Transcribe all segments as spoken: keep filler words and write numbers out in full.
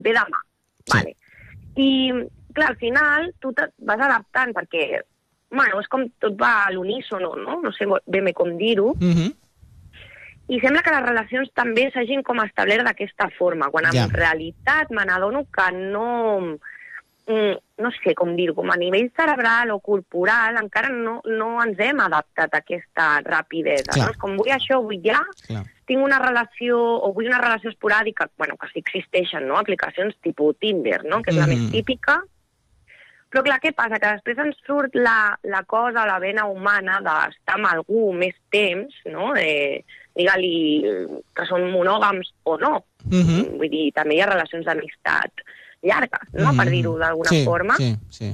ve demà. Sí. Vale. I, clar, al final tu te vas adaptant perquè, bueno, és com tot va a l'unísono, no? No sé ben bé com dir-ho. Mhm. I sembla que les relacions també s'hagin com establert d'aquesta forma, quan en Ja. realitat me n'adono que no... mm, no sé com dir-ho, com a nivell cerebral o corporal encara no, no ens hem adaptat a aquesta rapidesa. Clar. No? És com vull això, vull ja, Clar. tinc una relació, o vull una relació esporàdica, bueno, que sí existeixen, no?, aplicacions tipus Tinder, no?, que és la Mhm. més típica. Però clar, què passa? Que després ens surt la, la cosa, la vena humana d'estar amb algú més temps, no?, eh, digue-li que són monògams o no. Mhm. Vull dir, també hi ha relacions d'amistat llargues, no?, per Mhm. dir-ho d'alguna sí, forma. Sí, sí.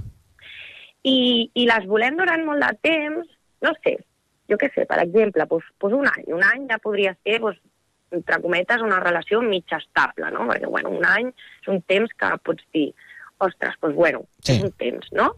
I, I les volem durant molt de temps, no sé, jo què sé, per exemple, doncs, doncs un any. Un any ja podria ser, doncs, entre cometes, una relació mitja estable, no? Perquè, bueno, un any és un temps que pots dir, ostres, doncs, bueno, Sí. és un temps, no?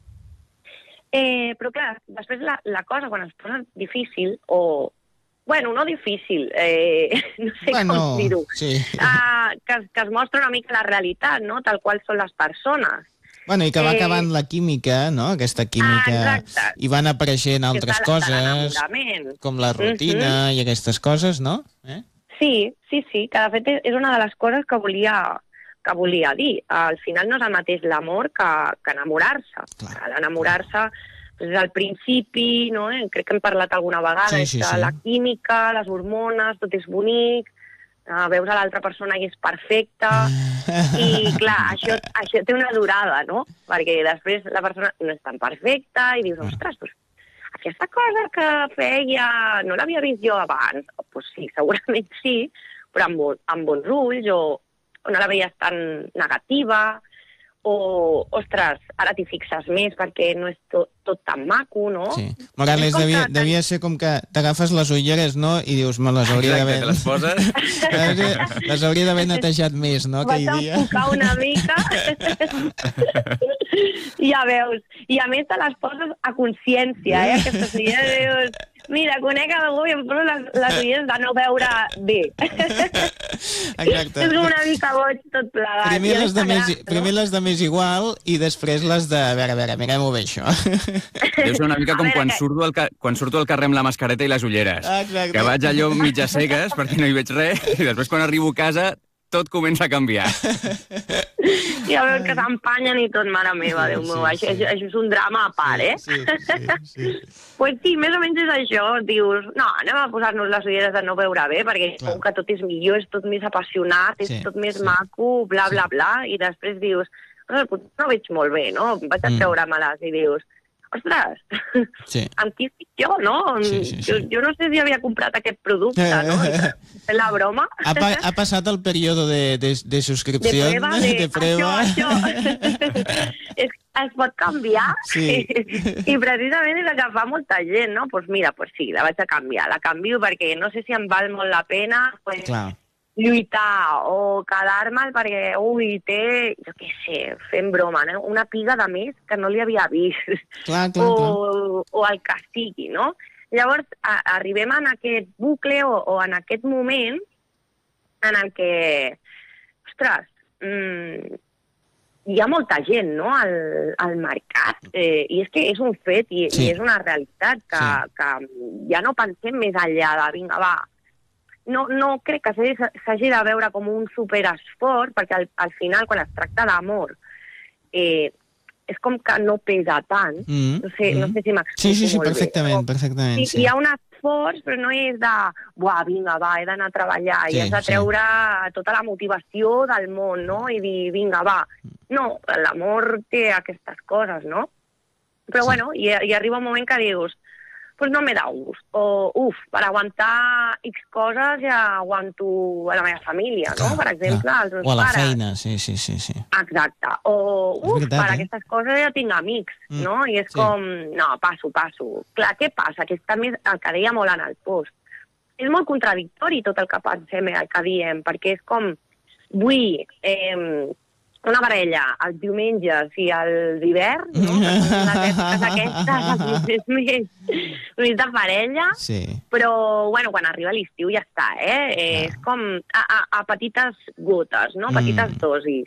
Eh, però, clar, després la, la cosa, quan es posa difícil, o... Bueno, no difícil, eh, no sé Bueno, com dir-ho. sí. Uh, que, que es mostra una mica la realitat, no?, tal qual són les persones. Bueno, i que va Eh, acabant la química, no?, aquesta química, Ah, exacte. i van apareixent Que altres és de- de coses, l'enamorament. com la rutina i aquestes coses, no? Eh? Sí, sí, sí, que de fet és una de les coses que volia, que volia dir. Al final no és el mateix l'amor que, que enamorar-se. Clar. L'enamorar-se és al principi, no? Eh? Crec que hem parlat alguna vegada, Sí, és sí, que sí. la química, les hormones, tot és bonic, uh, veus a l'altra persona i és perfecta, i clar, això, això té una durada, no? Perquè després la persona no és tan perfecta i dius, ostres, doncs, aquesta cosa que feia no l'havia vist jo abans. Pues sí, segurament sí, però amb, bon, amb bons ulls, o, o no la veies tan negativa, o, ostres, ara t'hi fixes més perquè no és tot, tot tan maco, no? Sí. Morales, És com devia, que- devia ser com que t'agafes les ulleres, no?, i dius, me les hauria Exacte, d'haver... te les poses... les hauria d'haver netejat més, no?, aquell Vaig dia. enfocar una mica i ja veus. I a més te les poses a consciència, eh? Aquestes ulleres dius, mira, conec algú i em poso les, les ulleres de no veure bé. Exacte. És com una mica boig tot plegat. Primer I les, de està més, gran, no? primer les de més igual i després les de... A veure, a veure, mirem-ho bé, això. Deu ser una mica A com veure, quan que- surto, al ca... quan surto al carrer amb la mascareta i les ulleres. Exacte. Que vaig allò mitja cegues perquè no hi veig res i després quan arribo a casa tot comença a canviar. Ja veus que s'empanyen i tot, mare meva, Sí, Déu meu, sí, això, sí. això, això és un drama a part, eh? Sí, sí, sí. Pues sí, més o menys és això, dius, no, anem a posar-nos les ulleres de no veure bé, perquè Clar. com que tot és millor, és tot més apassionat, és Sí, tot més sí. maco, bla, bla, bla, i després dius, ostres, potser no veig molt bé, no? Vaig a Mm. treure-me-les i dius, ostres, Sí. amb qui estic jo, no? Sí, sí, sí. Jo, jo no sé si havia comprat aquest producte, no? I fent la broma. Ha, pa ha passat el període de, de, de subscripció, De prueba, de, de prueba. Això, això. es, es pot canviar. Sí. I precisament és el que fa molta gent, no? Doncs pues mira, pues sí, la vaig a canviar. La canvio perquè no sé si em val molt la pena pues, Clar. lluitar o quedar-me'l perquè, ui, té, jo què sé, fent broma, no? Una piga de més que no li havia vist. Clar, clar, clar. o, o el que sigui, no? Llavors, a, arribem en aquest bucle o, o en aquest moment en el que, ostres, mmm, hi ha molta gent, no?, al, al mercat, eh, i és que és un fet i, Sí. i és una realitat que, Sí. que ja no pensem més enllà de, vinga, va, no, no crec que s'hagi s'hagi de veure com un superesforç, perquè al, al final, quan es tracta d'amor, eh, és com que no pesa tant. Mm, No sé, no mm. sé si m'explico Sí, sí, sí, molt bé. perfectament, O- perfectament, Sí, sí. hi ha un esforç, però no és de, buah, vinga, va, he d'anar a treballar, Sí, i has de sí. treure tota la motivació del món, no?, i dir, vinga, va. No, l'amor té aquestes coses, no? Però, Sí. bueno, i, i arriba un moment que dius, pues no me da gust, o, uf, per aguantar X coses ja aguanto a la meva família, no?, per exemple, clar. als meus O a la pares. feina, sí, sí, sí, sí. Exacte. O, És uf, veritat, per eh? aquestes coses ja tinc amics, Mm, no? I és sí. com, no, passo, passo. Clar, què passa? Que està més el que deia molt en el post. És molt contradictori tot el que pensem i el que diem, perquè és com, vull eh, una parella els diumenges i els hiverns, no? Que són les èpoques aquestes, més, més de parella, Sí. però, bueno, quan arriba l'estiu ja està, eh? eh és com a, a, a petites gotes, no? Mm. Petites dosis.